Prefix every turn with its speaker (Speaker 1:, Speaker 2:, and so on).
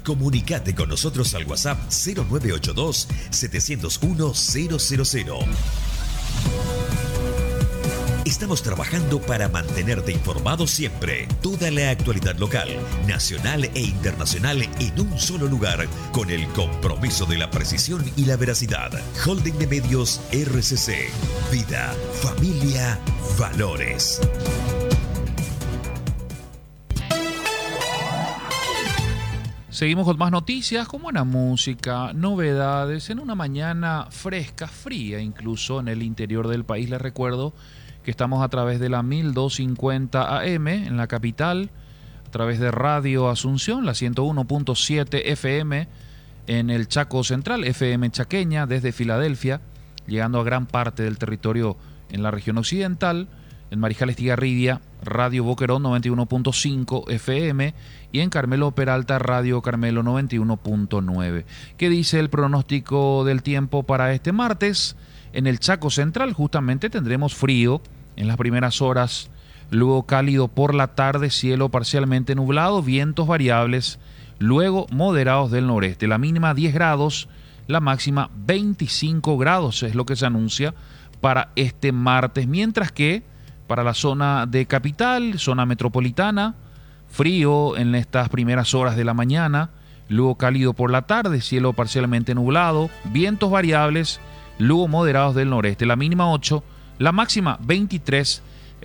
Speaker 1: Comunicate con nosotros al WhatsApp 0982-701-000. Estamos trabajando para mantenerte informado siempre. Toda la actualidad local, nacional e internacional en un solo lugar, con el compromiso de la precisión y la veracidad. Holding de Medios RCC. Vida, familia, valores.
Speaker 2: Seguimos con más noticias, con buena música, novedades, en una mañana fresca, fría incluso en el interior del país. Les recuerdo que estamos a través de la 1250 AM en la capital, a través de Radio Asunción, la 101.7 FM en el Chaco Central, FM Chaqueña, desde Filadelfia, llegando a gran parte del territorio en la región occidental, en Mariscal Estigarribia, Radio Boquerón 91.5 FM y en Carmelo Peralta, Radio Carmelo 91.9. ¿Qué dice el pronóstico del tiempo para este martes? En el Chaco Central justamente tendremos frío en las primeras horas, luego cálido por la tarde, cielo parcialmente nublado, vientos variables, luego moderados del noreste. La mínima 10 grados, la máxima 25 grados es lo que se anuncia para este martes, mientras que para la zona de capital, zona metropolitana, frío en estas primeras horas de la mañana, luego cálido por la tarde, cielo parcialmente nublado, vientos variables, luego moderados del noreste. La mínima 8, la máxima 23